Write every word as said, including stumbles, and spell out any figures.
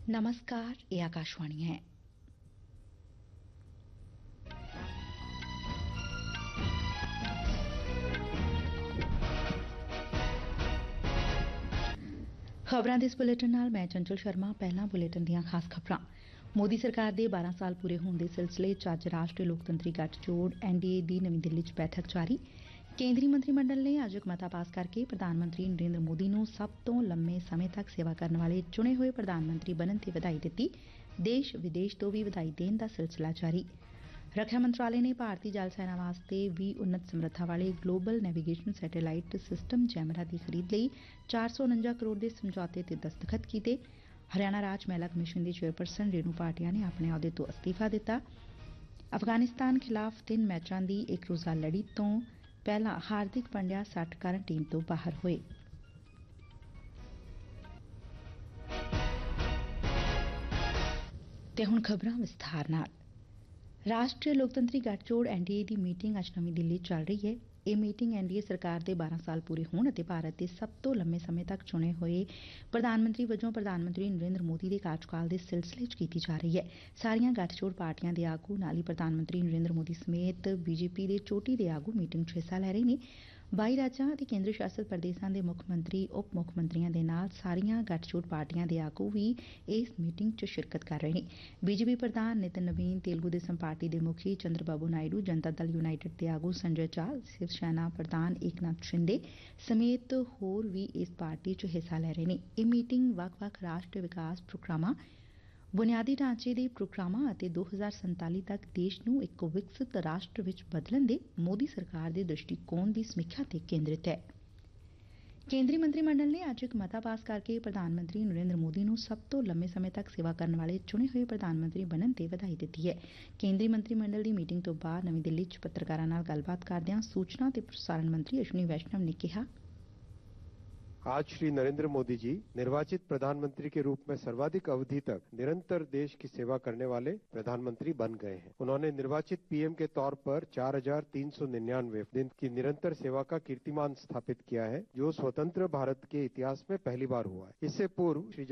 नमस्कार, ये आकाशवाणी है। ਖਬਰਾਂ ਦੇ ਇਸ ਬੁਲੇਟਿਨ ਨਾਲ ਮੈਂ ਚੰਚਲ ਸ਼ਰਮਾ। ਪਹਿਲਾਂ ਬੁਲੇਟਿਨ ਦੀਆਂ ਖਾਸ ਖਬਰਾਂ। ਮੋਦੀ ਸਰਕਾਰ ਦੇ ਬਾਰਾਂ ਸਾਲ ਪੂਰੇ ਹੋਣ ਦੇ ਸਿਲਸਿਲੇ ਚ ਅੱਜ ਰਾਸ਼ਟਰੀ ਲੋਕਤੰਤਰੀ ਗੱਠਜੋੜ ਐਨ ਡੀ ਏ ਦੀ ਨਵੀਂ ਦਿੱਲੀ ਚ ਬੈਠਕ ਜਾਰੀ। ਕੇਂਦਰੀ ਮੰਤਰੀ ਮੰਡਲ ਨੇ ਅੱਜ ਇੱਕ ਮਤਾ ਪਾਸ ਕਰਕੇ ਪ੍ਰਧਾਨ ਮੰਤਰੀ ਨਰਿੰਦਰ ਮੋਦੀ ਨੂੰ ਸਭ ਤੋਂ ਲੰਮੇ ਸਮੇਂ ਤੱਕ ਸੇਵਾ ਕਰਨ ਵਾਲੇ ਚੁਣੇ ਹੋਏ ਪ੍ਰਧਾਨ ਮੰਤਰੀ ਬਣਨ ਤੇ ਵਧਾਈ ਦਿੱਤੀ। ਦੇਸ਼ ਵਿਦੇਸ਼ ਤੋਂ ਵੀ ਵਧਾਈ ਦੇਣ ਦਾ ਸਿਲਸਿਲਾ ਜਾਰੀ। ਰੱਖਿਆ ਮੰਤਰਾਲੇ ਨੇ ਭਾਰਤੀ ਜਲ ਸੈਨਾ ਵਾਸਤੇ ਵੀਹ ਉੱਨਤ ਸਮਰੱਥਾ ਵਾਲੇ ਗਲੋਬਲ ਨੈਵੀਗੇਸ਼ਨ ਸੈਟੇਲਾਈਟ ਸਿਸਟਮ ਜੈਮਰਾ ਦੀ ਖਰੀਦ ਲਈ ਚਾਰ ਸੌ ਉਨੰਜਾ ਕਰੋੜ ਦੇ ਸਮਝੌਤੇ ਤੇ ਦਸਤਖਤ ਕੀਤੇ। ਹਰਿਆਣਾ ਰਾਜ ਮਹਿਲਾ ਕਮਿਸ਼ਨ ਦੀ ਚੇਅਰਪਰਸਨ ਰੇਣੂ ਭਾਟੀਆ ਨੇ ਆਪਣੇ ਅਹੁਦੇ ਤੋਂ ਅਸਤੀਫਾ ਦਿੱਤਾ। ਅਫਗਾਨਿਸਤਾਨ ਖਿਲਾਫ ਤਿੰਨ ਮੈਚਾਂ ਦੀ ਇੱਕ ਰੋਜ਼ਾ ਲੜੀ ਤੋਂ ਪਹਿਲਾਂ ਹਾਰਦਿਕ ਪੰਡਿਆ ਸੱਟ ਕਾਰਨ ਟੀਮ ਤੋਂ ਬਾਹਰ ਹੋਏ। ਤੇ ਹੁਣ ਖਬਰਾਂ ਵਿਸਥਾਰ ਨਾਲ। ਰਾਸ਼ਟਰੀ ਲੋਕਤੰਤਰੀ ਗੱਠਜੋੜ N D A the meeting ਅੱਜ ਨਵੀਂ ਦਿੱਲੀ ਚ ਚੱਲ ਰਹੀ ਹੈ। ਇਹ ਮੀਟਿੰਗ ਐਨ ਡੀ ਏ ਸਰਕਾਰ ਦੇ ਬਾਰਾਂ ਸਾਲ ਪੂਰੇ ਹੋਣ ਅਤੇ ਭਾਰਤ ਦੇ ਸਭ ਤੋਂ ਲੰਮੇ ਸਮੇਂ ਤੱਕ ਚੁਣੇ ਹੋਏ ਪ੍ਰਧਾਨ ਮੰਤਰੀ ਵਜੋਂ ਪ੍ਰਧਾਨ ਮੰਤਰੀ ਨਰਿੰਦਰ ਮੋਦੀ ਦੇ ਕਾਰਜਕਾਲ ਦੇ ਸਿਲਸਿਲੇ ਚ ਕੀਤੀ ਜਾ ਰਹੀ ਹੈ। ਸਾਰੀਆਂ ਗੱਠਜੋੜ ਪਾਰਟੀਆਂ ਦੇ ਆਗੂ ਨਾਲ ਹੀ ਪ੍ਰਧਾਨ ਮੰਤਰੀ ਨਰਿੰਦਰ ਮੋਦੀ ਸਮੇਤ ਬੀ ਜੇ ਪੀ ਦੇ ਚੋਟੀ ਦੇ ਆਗੂ ਮੀਟਿੰਗ ਚ ਹਿੱਸਾ ਲੈ ਰਹੇ ਨੇ। ਬਾਈ ਰਾਜਾਂ ਅਤੇ ਕੇਂਦਰ ਸ਼ਾਸਤ ਪ੍ਰਦੇਸ਼ਾਂ ਦੇ ਮੁੱਖ ਮੰਤਰੀ, ਉਪ ਮੁੱਖ ਮੰਤਰੀਆਂ ਦੇ ਨਾਲ ਸਾਰੀਆਂ ਗੱਠਜੋੜ ਪਾਰਟੀਆਂ ਦੇ ਆਗੂ ਵੀ ਇਸ ਮੀਟਿੰਗ ਚ ਸ਼ਿਰਕਤ ਕਰ ਰਹੇ ਨੇ। ਬੀ ਜੇ ਪੀ ਪ੍ਰਧਾਨ ਨਿਤਿਨ ਨਵੀਨ, ਤੇਲਗੂ ਦੇਸਮ ਪਾਰਟੀ ਦੇ ਮੁਖੀ ਚੰਦਰ ਬਾਬੂ ਨਾਇਡੂ, ਜਨਤਾ ਦਲ ਯੂਨਾਈਟਿਡ ਦੇ ਆਗੂ ਸੰਜੇ ਚਾਲ, ਸ਼ਿਵ ਸੈਨਾ ਪ੍ਰਧਾਨ ਏਕਨਾਥ ਸ਼ਿੰਦੇ ਸਮੇਤ ਹੋਰ ਵੀ ਇਸ ਪਾਰਟੀ ਚ ਹਿੱਸਾ ਲੈ ਰਹੇ ਨੇ। ਇਹ ਮੀਟਿੰਗ ਵੱਖ-ਵੱਖ ਰਾਸ਼ਟਰੀ ਵਿਕਾਸ ਪ੍ਰੋਗਰਾਮਾਂ, ਬੁਨਿਆਦੀ ਢਾਂਚੇ ਦੇ ਪ੍ਰੋਗਰਾਮਾਂ ਅਤੇ ਦੋ ਹਜ਼ਾਰ ਸੰਤਾਲੀ ਤੱਕ ਦੇਸ਼ ਨੂੰ ਇੱਕ ਵਿਕਸਿਤ ਰਾਸ਼ਟਰ ਵਿੱਚ ਬਦਲਣ ਦੇ ਮੋਦੀ ਸਰਕਾਰ ਦੇ ਦ੍ਰਿਸ਼ਟੀਕੋਣ ਦੀ ਸਮੀਖਿਆ ਤੇ ਕੇਂਦਰਿਤ ਹੈ। ਕੇਂਦਰੀ ਮੰਤਰੀ ਮੰਡਲ ਨੇ ਅੱਜ ਇੱਕ ਮਤਾ ਪਾਸ ਕਰਕੇ ਪ੍ਰਧਾਨ ਮੰਤਰੀ ਨਰਿੰਦਰ ਮੋਦੀ ਨੂੰ ਸਭ ਤੋਂ ਲੰਮੇ ਸਮੇਂ ਤੱਕ ਸੇਵਾ ਕਰਨ ਵਾਲੇ ਚੁਣੇ ਹੋਏ ਪ੍ਰਧਾਨ ਮੰਤਰੀ ਬਣਨ ਤੇ ਵਧਾਈ ਦਿੱਤੀ ਹੈ। ਕੇਂਦਰੀ ਮੰਤਰੀ ਮੰਡਲ ਦੀ ਮੀਟਿੰਗ ਤੋਂ ਬਾਅਦ ਨਵੀਂ ਦਿੱਲੀ ਚ ਪੱਤਰਕਾਰਾਂ ਨਾਲ ਗੱਲਬਾਤ ਕਰਦਿਆਂ सूचना ਤੇ प्रसारण मंत्री अश्विनी वैष्णव ने कहा, आज श्री नरेंद्र मोदी जी निर्वाचित प्रधानमंत्री के रूप में सर्वाधिक अवधि तक निरंतर देश की सेवा करने वाले प्रधानमंत्री बन गए हैं। उन्होंने निर्वाचित पी एम के तौर पर चार हजार तीन सौ निन्यानवे दिन की निरंतर सेवा का कीर्तिमान स्थापित किया है, जो स्वतंत्र भारत के इतिहास में पहली बार हुआ है। इससे पूर्व श्री